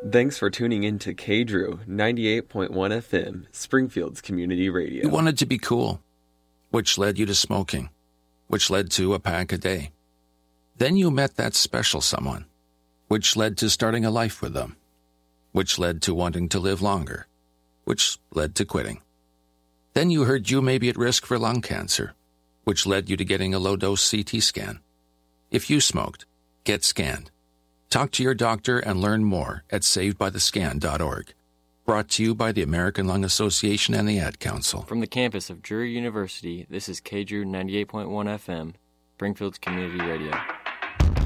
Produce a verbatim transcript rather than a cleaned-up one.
Thanks for tuning in to K D R U ninety-eight point one F M, Springfield's community radio. You wanted to be cool, which led you to smoking, which led to a pack a day. Then you met that special someone, which led to starting a life with them, which led to wanting to live longer, which led to quitting. Then you heard you may be at risk for lung cancer, which led you to getting a low-dose C T scan. If you smoked, get scanned. Talk to your doctor and learn more at saved by the scan dot org. Brought to you by the American Lung Association and the Ad Council. From the campus of Drury University, this is K D R U ninety-eight point one F M, Springfield's community radio.